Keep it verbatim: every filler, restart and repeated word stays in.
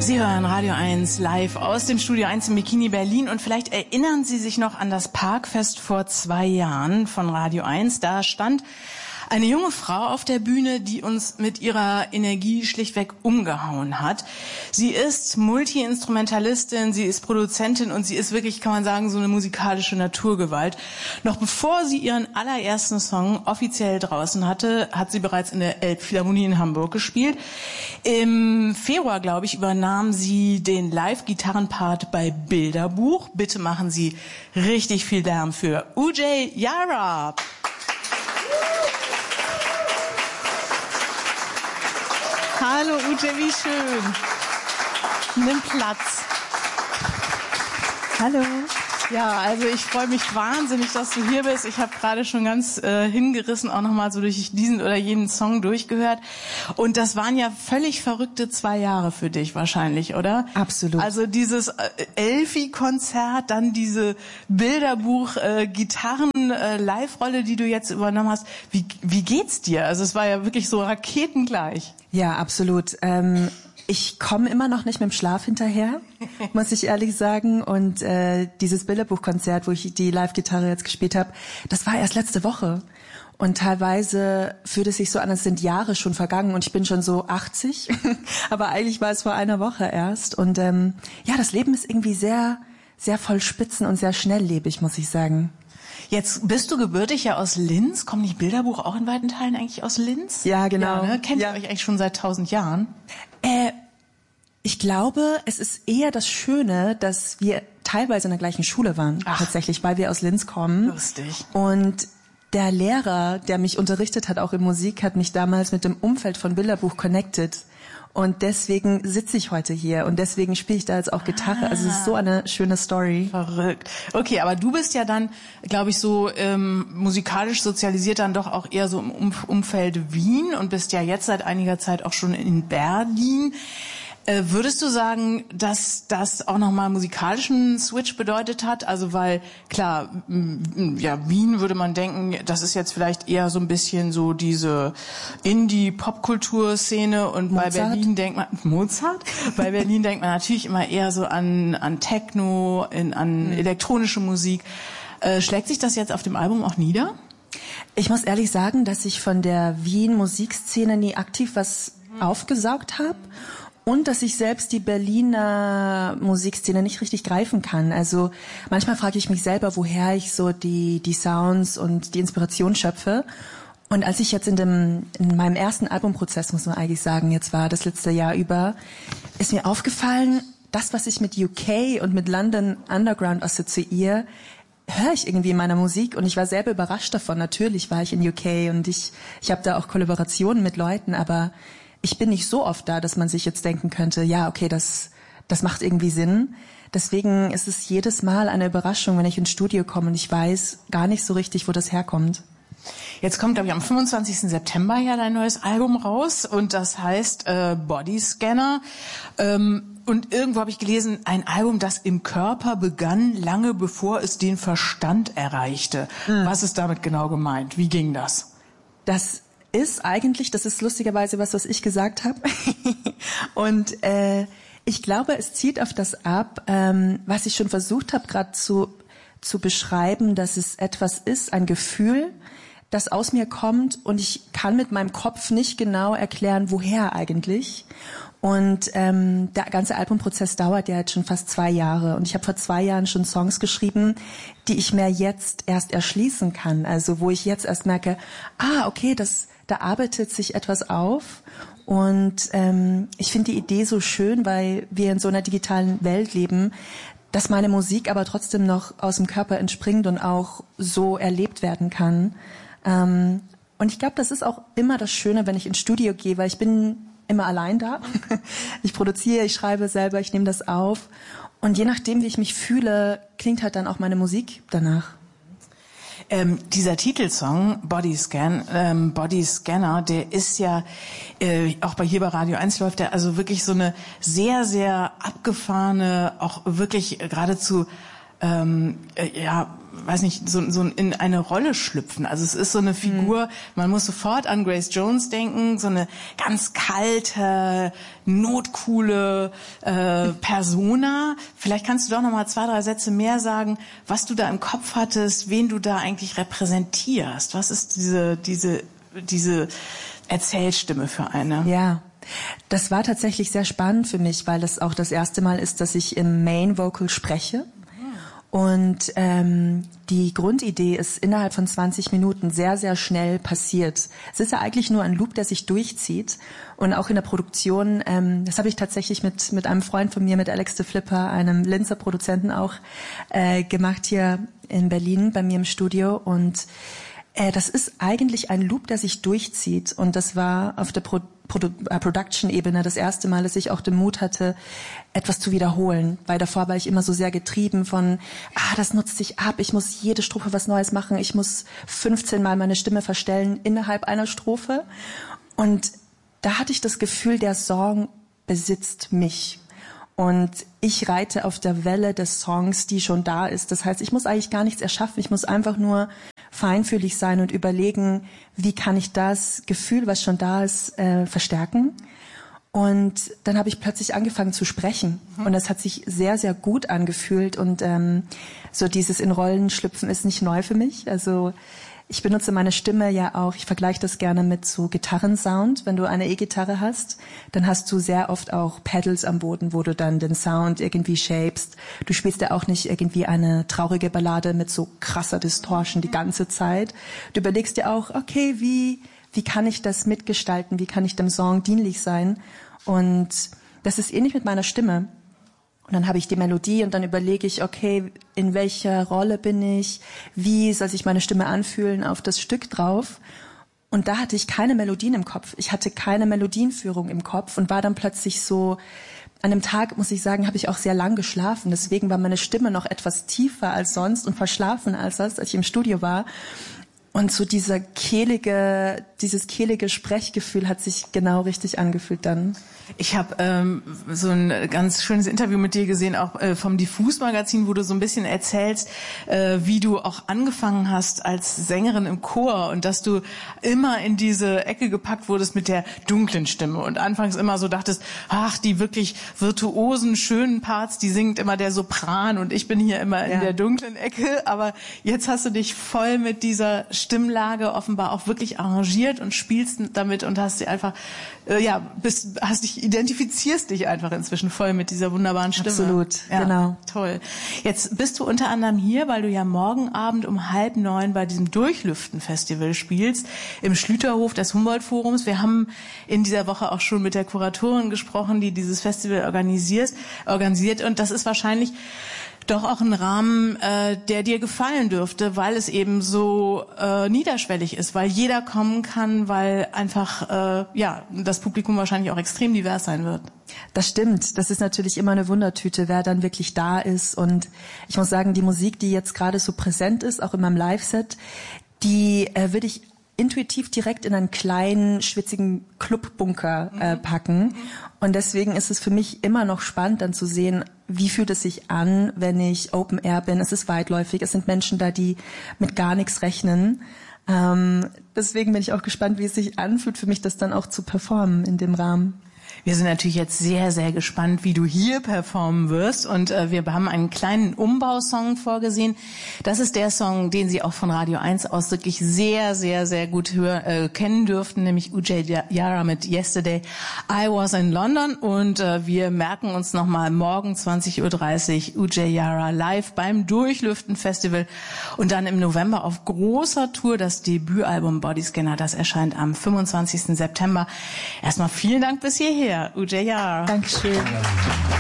Sie hören Radio eins live aus dem Studio eins in Bikini Berlin und vielleicht erinnern Sie sich noch an das Parkfest vor zwei Jahren von Radio eins. Da stand eine junge Frau auf der Bühne, die uns mit ihrer Energie schlichtweg umgehauen hat. Sie ist Multi-Instrumentalistin, sie ist Produzentin und sie ist wirklich, kann man sagen, so eine musikalische Naturgewalt. Noch bevor sie ihren allerersten Song offiziell draußen hatte, hat sie bereits in der Elbphilharmonie in Hamburg gespielt. Im Februar, glaube ich, übernahm sie den Live-Gitarrenpart bei Bilderbuch. Bitte machen Sie richtig viel Lärm für Ujay Yara. Hallo Ujay, wie schön. Nimm Platz. Hallo. Ja, also ich freue mich wahnsinnig, dass du hier bist. Ich habe gerade schon ganz äh, hingerissen, auch nochmal so durch diesen oder jenen Song durchgehört. Und das waren ja völlig verrückte zwei Jahre für dich wahrscheinlich, oder? Absolut. Also dieses äh, Elfi-Konzert, dann diese Bilderbuch-Gitarren-Live-Rolle, äh, die du jetzt übernommen hast. Wie, wie geht's dir? Also es war ja wirklich so raketengleich. Ja, absolut. Ähm Ich komme immer noch nicht mit dem Schlaf hinterher, muss ich ehrlich sagen. Und äh, dieses Bilderbuchkonzert, wo ich die Live-Gitarre jetzt gespielt habe, das war erst letzte Woche. Und teilweise fühlt es sich so an, als sind Jahre schon vergangen und ich bin schon so achtzig. Aber eigentlich war es vor einer Woche erst. Und ähm, ja, das Leben ist irgendwie sehr, sehr voll Spitzen und sehr schnelllebig, muss ich sagen. Jetzt bist du gebürtig ja aus Linz. Kommt nicht Bilderbuch auch in weiten Teilen eigentlich aus Linz? Ja, genau. Ja, ne? Kennt ja. ihr euch eigentlich schon seit tausend Jahren? Äh, ich glaube, es ist eher das Schöne, dass wir teilweise in der gleichen Schule waren, Ach. tatsächlich, weil wir aus Linz kommen. Lustig. Und der Lehrer, der mich unterrichtet hat, auch in Musik, hat mich damals mit dem Umfeld von Bilderbuch connected. Und deswegen sitze ich heute hier und deswegen spiele ich da jetzt auch Gitarre. Ah. Also es ist so eine schöne Story. Verrückt. Okay, aber du bist ja dann, glaube ich, so ähm, musikalisch sozialisiert dann doch auch eher so im Umf- Umfeld Wien und bist ja jetzt seit einiger Zeit auch schon in Berlin. Äh, würdest du sagen, dass das auch nochmal musikalischen Switch bedeutet hat? Also weil, klar, m- ja, Wien würde man denken, das ist jetzt vielleicht eher so ein bisschen so diese Indie-Popkultur-Szene und Mozart? bei Berlin denkt man, Mozart? Bei Berlin denkt man natürlich immer eher so an, an Techno, in, an mhm. elektronische Musik. Äh, schlägt sich das jetzt auf dem Album auch nieder? Ich muss ehrlich sagen, dass ich von der Wien-Musikszene nie aktiv was mhm. aufgesaugt habe. Und dass ich selbst die Berliner Musikszene nicht richtig greifen kann. Also manchmal frage ich mich selber, woher ich so die die Sounds und die Inspiration schöpfe. Und als ich jetzt in dem in meinem ersten Albumprozess, muss man eigentlich sagen, jetzt war das letzte Jahr über, ist mir aufgefallen, das, was ich mit U K und mit London Underground assoziiere, höre ich irgendwie in meiner Musik. Und ich war selber überrascht davon. Natürlich war ich in U K und ich ich habe da auch Kollaborationen mit Leuten, aber ich bin nicht so oft da, dass man sich jetzt denken könnte, ja, okay, das das macht irgendwie Sinn. Deswegen ist es jedes Mal eine Überraschung, wenn ich ins Studio komme und ich weiß gar nicht so richtig, wo das herkommt. Jetzt kommt, glaube ich, am fünfundzwanzigsten September ja dein neues Album raus und das heißt äh, Bodyscanner. Ähm, und irgendwo habe ich gelesen, ein Album, das im Körper begann, lange bevor es den Verstand erreichte. Mhm. Was ist damit genau gemeint? Wie ging das? Das ist eigentlich, das ist lustigerweise was, was ich gesagt habe. Und äh, ich glaube, es zieht auf das ab, ähm, was ich schon versucht habe, gerade zu zu beschreiben, dass es etwas ist, ein Gefühl, das aus mir kommt und ich kann mit meinem Kopf nicht genau erklären, woher eigentlich. Und ähm, der ganze Albumprozess dauert ja jetzt schon fast zwei Jahre. Und ich habe vor zwei Jahren schon Songs geschrieben, die ich mir jetzt erst erschließen kann. Also wo ich jetzt erst merke, ah, okay, das da arbeitet sich etwas auf. Und ähm, ich finde die Idee so schön, weil wir in so einer digitalen Welt leben, dass meine Musik aber trotzdem noch aus dem Körper entspringt und auch so erlebt werden kann. Ähm, und ich glaube, das ist auch immer das Schöne, wenn ich ins Studio gehe, weil ich bin immer allein da. Ich produziere, ich schreibe selber, ich nehme das auf. Und je nachdem, wie ich mich fühle, klingt halt dann auch meine Musik danach. Ähm, dieser Titelsong Bodyscan, ähm, Bodyscanner, der ist ja äh, auch bei hier bei Radio eins läuft der also wirklich so eine sehr sehr abgefahrene, auch wirklich geradezu ähm, äh, ja weiß nicht, so, so in eine Rolle schlüpfen. Also es ist so eine Figur, mhm. man muss sofort an Grace Jones denken, so eine ganz kalte, notcoole äh, Persona. Vielleicht kannst du doch noch mal zwei, drei Sätze mehr sagen, was du da im Kopf hattest, wen du da eigentlich repräsentierst. Was ist diese, diese, diese Erzählstimme für eine? Ja. Das war tatsächlich sehr spannend für mich, weil das auch das erste Mal ist, dass ich im Main Vocal spreche. Und ähm, die Grundidee ist innerhalb von zwanzig Minuten sehr, sehr schnell passiert. Es ist ja eigentlich nur ein Loop, der sich durchzieht. Und auch in der Produktion, ähm, das habe ich tatsächlich mit mit einem Freund von mir, mit Alex de Flipper, einem Linzer Produzenten auch, äh, gemacht hier in Berlin bei mir im Studio. Und äh, das ist eigentlich ein Loop, der sich durchzieht. Und das war auf der Pro Produ- äh, Production-Ebene das erste Mal, dass ich auch den Mut hatte, etwas zu wiederholen. Weil davor war ich immer so sehr getrieben von, ah, das nutzt sich ab, ich muss jede Strophe was Neues machen, ich muss fünfzehn Mal meine Stimme verstellen innerhalb einer Strophe. Und da hatte ich das Gefühl, der Song besitzt mich. Und ich reite auf der Welle des Songs, die schon da ist. Das heißt, ich muss eigentlich gar nichts erschaffen. Ich muss einfach nur feinfühlig sein und überlegen, wie kann ich das Gefühl, was schon da ist, äh, verstärken. Und dann habe ich plötzlich angefangen zu sprechen. Und das hat sich sehr, sehr gut angefühlt. Und ähm, so dieses in Rollen schlüpfen ist nicht neu für mich. Also ich benutze meine Stimme ja auch, ich vergleiche das gerne mit so Gitarrensound. Wenn du eine E-Gitarre hast, dann hast du sehr oft auch Pedals am Boden, wo du dann den Sound irgendwie shapest. Du spielst ja auch nicht irgendwie eine traurige Ballade mit so krasser Distortion die ganze Zeit. Du überlegst dir auch, okay, wie, wie kann ich das mitgestalten? Wie kann ich dem Song dienlich sein? Und das ist ähnlich mit meiner Stimme. Und dann habe ich die Melodie und dann überlege ich, okay, in welcher Rolle bin ich? Wie soll sich meine Stimme anfühlen auf das Stück drauf? Und da hatte ich keine Melodien im Kopf. Ich hatte keine Melodienführung im Kopf und war dann plötzlich so, an dem Tag, muss ich sagen, habe ich auch sehr lang geschlafen. Deswegen war meine Stimme noch etwas tiefer als sonst und verschlafen als sonst, als ich im Studio war. Und so dieser kehlige, dieses kehlige Sprechgefühl hat sich genau richtig angefühlt dann. Ich habe ähm, so ein ganz schönes Interview mit dir gesehen, auch äh, vom Diffus-Magazin, wo du so ein bisschen erzählst, äh, wie du auch angefangen hast als Sängerin im Chor und dass du immer in diese Ecke gepackt wurdest mit der dunklen Stimme und anfangs immer so dachtest, ach, die wirklich virtuosen, schönen Parts, die singt immer der Sopran und ich bin hier immer in ja. der dunklen Ecke, aber jetzt hast du dich voll mit dieser Stimmlage offenbar auch wirklich arrangiert und spielst damit und hast sie einfach, äh, ja, bist, hast dich, identifizierst dich einfach inzwischen voll mit dieser wunderbaren Stimme. Absolut, ja, genau. Toll. Jetzt bist du unter anderem hier, weil du ja morgen Abend um halb neun bei diesem Durchlüften-Festival spielst, im Schlüterhof des Humboldt-Forums. Wir haben in dieser Woche auch schon mit der Kuratorin gesprochen, die dieses Festival organisiert, organisiert und das ist wahrscheinlich doch auch ein Rahmen, äh, der dir gefallen dürfte, weil es eben so äh, niederschwellig ist, weil jeder kommen kann, weil einfach äh, ja das Publikum wahrscheinlich auch extrem divers sein wird. Das stimmt. Das ist natürlich immer eine Wundertüte, wer dann wirklich da ist. Und ich muss sagen, die Musik, die jetzt gerade so präsent ist, auch in meinem Live-Set, die äh, würde ich intuitiv direkt in einen kleinen, schwitzigen Clubbunker äh, packen. Mhm. Und deswegen ist es für mich immer noch spannend, dann zu sehen, wie fühlt es sich an, wenn ich Open Air bin. Es ist weitläufig, es sind Menschen da, die mit gar nichts rechnen. Ähm, deswegen bin ich auch gespannt, wie es sich anfühlt, für mich das dann auch zu performen in dem Rahmen. Wir sind natürlich jetzt sehr, sehr gespannt, wie du hier performen wirst. Und äh, wir haben einen kleinen Umbausong vorgesehen. Das ist der Song, den Sie auch von Radio eins aus wirklich sehr, sehr, sehr gut hör, äh, kennen dürften, nämlich Ujay Yara mit Yesterday I Was in London. Und äh, wir merken uns nochmal morgen zwanzig Uhr dreißig Ujay Yara live beim Durchlüften-Festival. Und dann im November auf großer Tour das Debütalbum Bodyscanner. Das erscheint am fünfundzwanzigsten September. Erstmal vielen Dank bis hierher. Ujay Yara. Dankeschön.